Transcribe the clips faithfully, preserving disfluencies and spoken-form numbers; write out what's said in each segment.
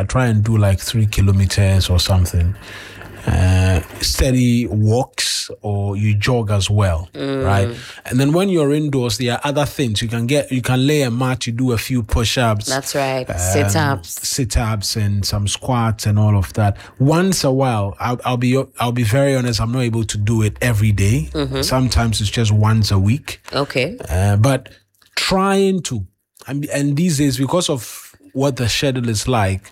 I try and do like three kilometers or something. Uh, steady walks, or you jog as well, mm. right? And then when you're indoors, there are other things you can get. You can lay a mat, you do a few push-ups. That's right. Um, sit-ups, sit-ups, and some squats and all of that. Once a while, I'll, I'll be I'll be very honest. I'm not able to do it every day. Mm-hmm. Sometimes it's just once a week. Okay. Uh, but trying to, and, and these days, because of what the schedule is like,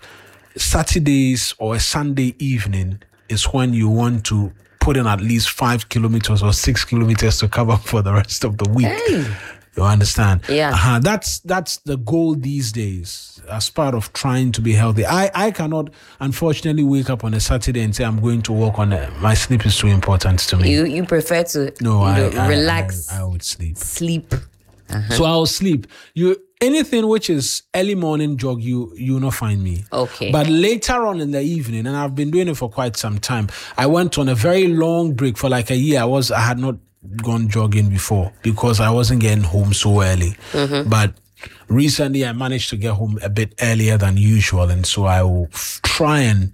Saturdays or a Sunday evening is when you want to put in at least five kilometers or six kilometers to cover for the rest of the week. Hey. You understand? Yeah. Uh-huh. That's that's the goal these days as part of trying to be healthy. I, I cannot, unfortunately, wake up on a Saturday and say I'm going to walk on it. My sleep is too important to me. You you prefer to no, I, know, I, relax. I, I would sleep. Sleep. Uh-huh. So I'll sleep. You anything which is early morning jog, you you will not find me. Okay. But later on in the evening, and I've been doing it for quite some time, I went on a very long break for like a year. I was I had not gone jogging before because I wasn't getting home so early. Mm-hmm. But recently I managed to get home a bit earlier than usual, and so I will f- try and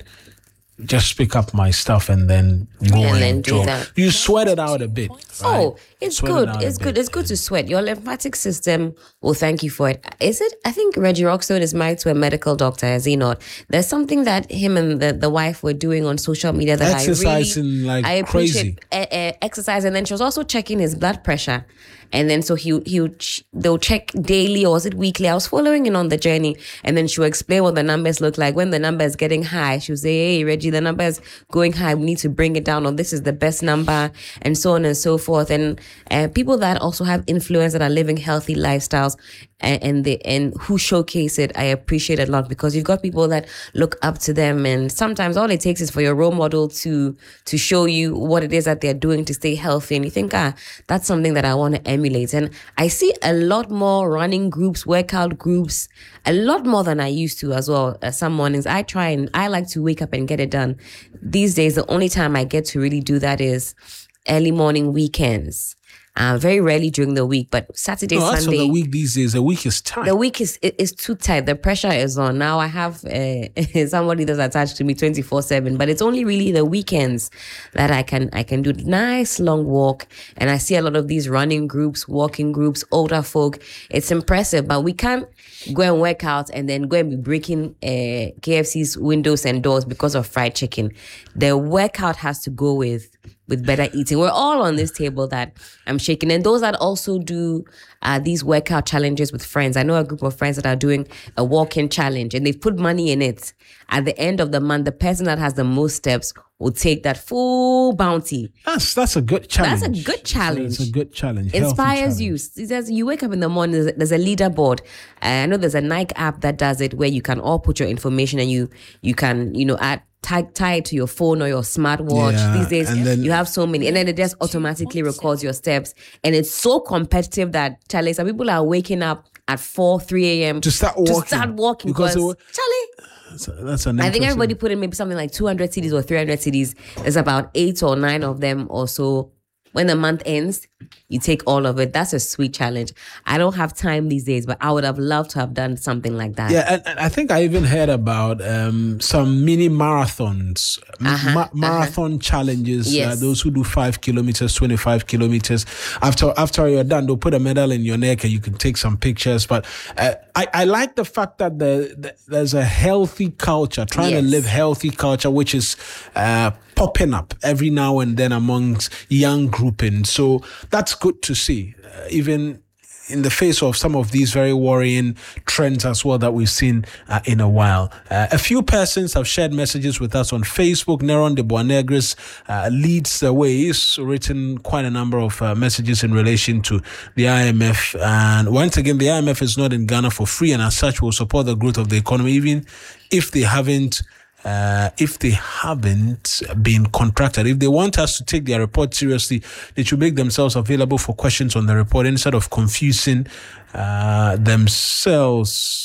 just pick up my stuff and then go and, and then do that. You sweat it out a bit. Right? Oh, it's sweat good. It it's good. It's good to sweat. Your lymphatic system will thank you for it. Is it? I think Reggie Rockstone is married to a medical doctor, is he not? There's something that him and the, the wife were doing on social media that Exercising I really like I crazy. Uh, uh, exercise, and then she was also checking his blood pressure. And then so he he would ch- they'll check daily, or was it weekly? I was following in on the journey, and then she would explain what the numbers look like. When the number is getting high, she would say, "Hey Reggie, the number is going high. We need to bring it down, or this is the best number," and so on and so forth. And uh, people that also have influence, that are living healthy lifestyles, and, and they and who showcase it, I appreciate a lot, because you've got people that look up to them, and sometimes all it takes is for your role model to to show you what it is that they're doing to stay healthy, and you think, ah, that's something that I want to emulate. And I see a lot more running groups, workout groups, a lot more than I used to as well. Uh, some mornings I try and I like to wake up and get it done. These days, the only time I get to really do that is early morning weekends. Uh, very rarely during the week, but Saturday, no, Sunday. So the week these days, the week is tight. The week is is too tight. The pressure is on. Now I have uh, somebody that's attached to me twenty-four seven, but it's only really the weekends that I can I can do nice long walk. And I see a lot of these running groups, walking groups, older folk. It's impressive, but we can't go and work out and then go and be breaking uh, K F C's windows and doors because of fried chicken. The workout has to go with with better eating. We're all on this table that I'm shaking. And those that also do uh, these workout challenges with friends. I know a group of friends that are doing a walk-in challenge, and they've put money in it. At the end of the month, the person that has the most steps will take that full bounty. That's that's a good challenge. That's a good challenge. It's a good challenge. Inspires challenge. you. It says you wake up in the morning, there's a, there's a leaderboard. Uh, I know there's a Nike app that does it, where you can all put your information, and you you can, you know, add Tie, tie it to your phone or your smartwatch. Yeah, these days, then, you have so many. And then it just automatically records your steps. And it's so competitive that, Charlie, some people are waking up at four, three a.m. to start walking. To start walking because, because it, Charlie, that's, a, that's an I think everybody put in maybe something like two hundred C Ds or three hundred C Ds. There's about eight or nine of them or so. When the month ends, you take all of it. That's a sweet challenge. I don't have time these days, but I would have loved to have done something like that. Yeah, and, and I think I even heard about um, some mini marathons, uh-huh, ma- marathon uh-huh. challenges. Yes. Uh, those who do five kilometers, twenty-five kilometers. After after you're done, they'll put a medal in your neck and you can take some pictures. But uh, I, I like the fact that the, the, there's a healthy culture, trying yes. to live healthy culture, which is uh, popping up every now and then amongst young groupings. So that's good to see, uh, even in the face of some of these very worrying trends as well that we've seen uh, in a while. Uh, a few persons have shared messages with us on Facebook. Neron de Boanegris uh, leads the way. He's written quite a number of uh, messages in relation to the I M F. And once again, the I M F is not in Ghana for free, and as such will support the growth of the economy, even if they haven't Uh, if they haven't been contracted. If they want us to take their report seriously, they should make themselves available for questions on the report instead of confusing uh, themselves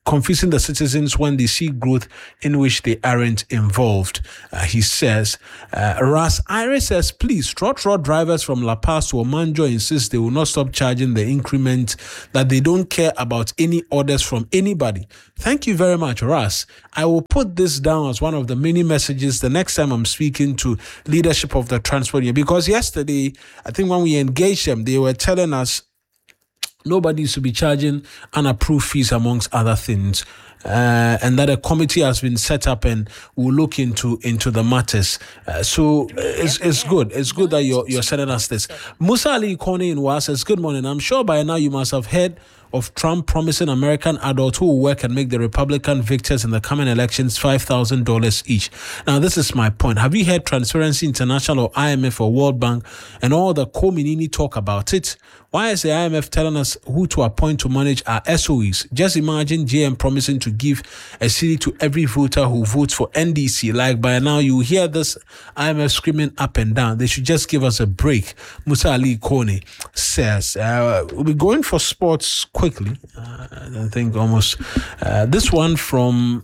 confusing the citizens when they see growth in which they aren't involved. Uh, he says, uh, Ras Iris says, please, trot trot drivers from La Paz to Omanjo insist they will not stop charging the increment, that they don't care about any orders from anybody. Thank you very much, Ras. I will put this down as one of the many messages the next time I'm speaking to leadership of the transport union, because yesterday, I think when we engaged them, they were telling us nobody should be charging unapproved fees, amongst other things, uh, and that a committee has been set up and will look into into the matters. Uh, so uh, it's it's good. It's good that you're you're sending us this. Musa Ali Kone in Was says, good morning. I'm sure by now you must have heard of Trump promising American adults who will work and make the Republican victors in the coming elections five thousand dollars each. Now, this is my point. Have you heard Transparency International or I M F or World Bank and all the Kominini talk about it? Why is the I M F telling us who to appoint to manage our S O Es? Just imagine J M promising to give a city to every voter who votes for N D C. Like by now, you hear this I M F screaming up and down. They should just give us a break. Musa Ali Kone says, uh, we'll be going for sports quickly. Uh, I think almost uh, this one from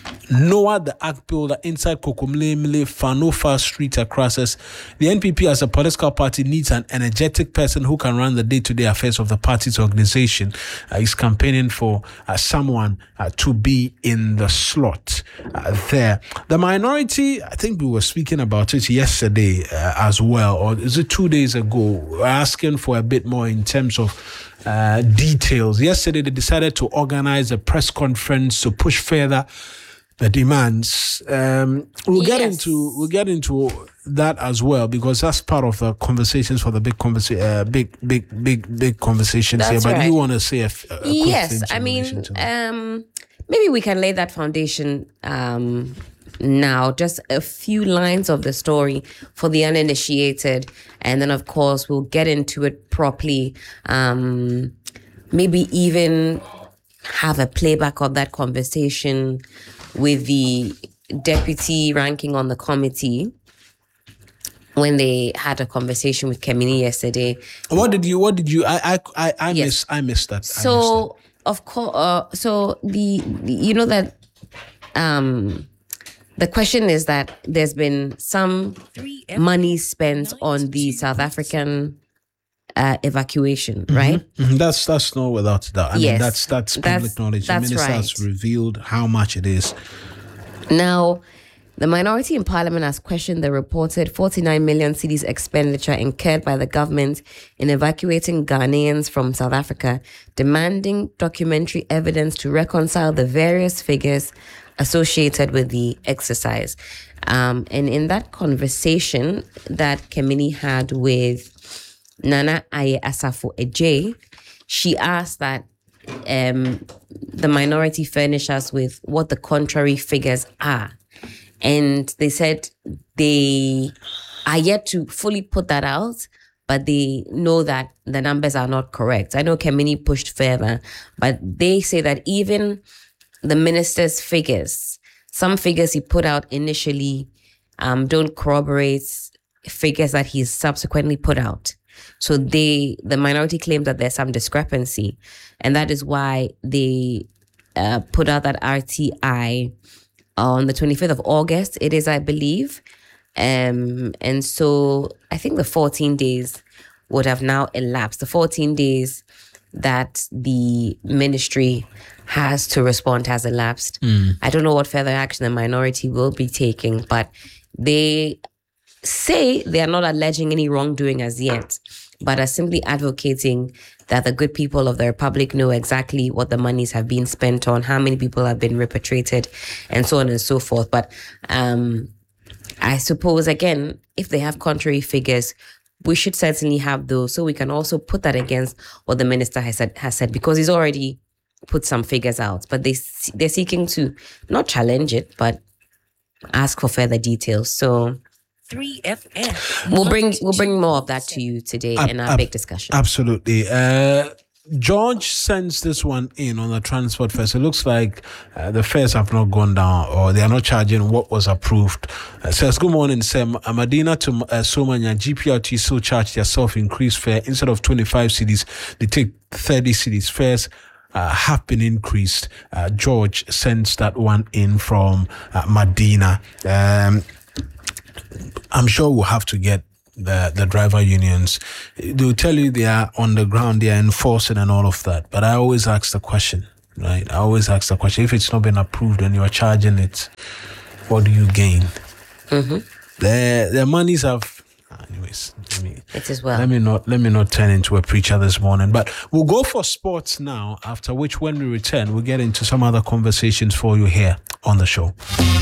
Noah the Act Builder inside Kokomle Fanofa Street across us. The N P P as a political party needs an energetic person who can run the day-to-day affairs of the party's organization. Uh, he's campaigning for uh, someone uh, to be in the slot uh, there. The minority, I think we were speaking about it yesterday uh, as well, or is it two days ago? We're asking for a bit more in terms of uh, details. Yesterday, they decided to organize a press conference to push further the demands. Um, we'll yes. get into we'll get into that as well, because that's part of the conversations for the big conversa- uh, big big big big conversations that's here. But right. you want to say a, f- a quick yes, thing I mean, um, maybe we can lay that foundation um, now. Just a few lines of the story for the uninitiated, and then of course we'll get into it properly. Um, maybe even have a playback of that conversation with the deputy ranking on the committee when they had a conversation with Kemini yesterday. What did you? What did you? I I I, I yes. miss I missed that. So I missed that. Of course, uh, so the, the you know that um the question is that there's been some money spent on the South African Uh, evacuation, right? Mm-hmm. Mm-hmm. That's that's no without doubt. I yes, mean, that's that's public that's, knowledge. That's the minister right. has revealed how much it is. Now, the minority in parliament has questioned the reported forty-nine million cedis expenditure incurred by the government in evacuating Ghanaians from South Africa, demanding documentary evidence to reconcile the various figures associated with the exercise. Um, and in that conversation that Kemini had with Nana Aye Asafo Ejay, she asked that um, the minority furnish us with what the contrary figures are. And they said they are yet to fully put that out, but they know that the numbers are not correct. I know Kemini pushed further, but they say that even the minister's figures, some figures he put out initially um, don't corroborate figures that he's subsequently put out. So they, the minority claims that there's some discrepancy, and that is why they uh, put out that R T I on the twenty-fifth of August. It is, I believe, um, and so I think the fourteen days would have now elapsed. The fourteen days that the ministry has to respond has elapsed. Mm. I don't know what further action the minority will be taking, but they say they are not alleging any wrongdoing as yet, but are simply advocating that the good people of the Republic know exactly what the monies have been spent on, how many people have been repatriated, and so on and so forth. But um, I suppose, again, if they have contrary figures, we should certainly have those, so we can also put that against what the minister has said, has said because he's already put some figures out. But they, they're seeking to not challenge it, but ask for further details. So three F M. We'll bring we'll bring more of that to you today ab- in our ab- big discussion. Absolutely. Uh, George sends this one in on the transport fares. It looks like uh, the fares have not gone down, or they are not charging what was approved. Uh, says, good morning, Sam. Amadina to uh, Somanya, G P R T still charge their self-increased fare. Instead of twenty-five cedis, they take thirty cedis. Fares uh, have been increased. Uh, George sends that one in from uh, Medina. Um, I'm sure we'll have to get the the driver unions. They'll tell you they are on the ground, they are enforcing and all of that. But I always ask the question, right? I always ask the question, if it's not been approved and you're charging it, what do you gain? Mm-hmm. The the monies have, anyways. Let me, it is well. Let me not let me not turn into a preacher this morning. But we'll go for sports now. After which, when we return, we'll get into some other conversations for you here on the show.